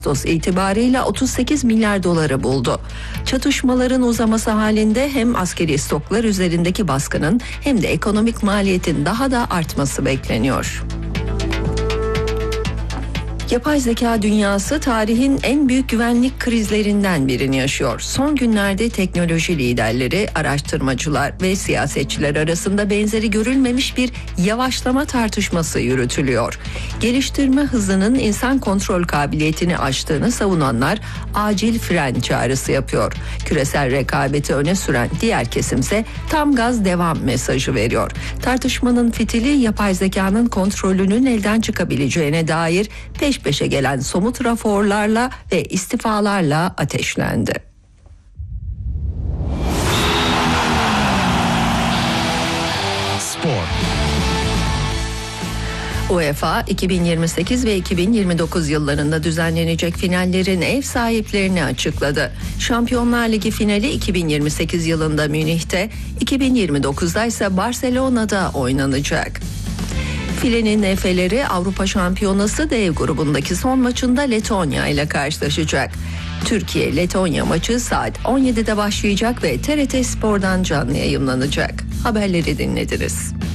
Ağustos itibarıyla 38 milyar doları buldu. Çatışmaların uzaması halinde hem askeri stoklar üzerindeki baskının hem de ekonomik maliyetin daha da artması bekleniyor. Yapay zeka dünyası tarihin en büyük güvenlik krizlerinden birini yaşıyor. Son günlerde teknoloji liderleri, araştırmacılar ve siyasetçiler arasında benzeri görülmemiş bir yavaşlama tartışması yürütülüyor. Geliştirme hızının insan kontrol kabiliyetini aştığını savunanlar acil fren çağrısı yapıyor. Küresel rekabeti öne süren diğer kesimse tam gaz devam mesajı veriyor. Tartışmanın fitili yapay zekanın kontrolünün elden çıkabileceğine dair peş peşe gelen somut raporlarla ve istifalarla ateşlendi. Spor. UEFA 2028 ve 2029 yıllarında düzenlenecek finallerin ev sahiplerini açıkladı. Şampiyonlar Ligi finali 2028 yılında Münih'te, 2029'da ise Barcelona'da oynanacak. Filenin Efe'leri Avrupa Şampiyonası D grubundaki son maçında Letonya ile karşılaşacak. Türkiye-Letonya maçı saat 17'de başlayacak ve TRT Spor'dan canlı yayımlanacak. Haberleri dinlediniz.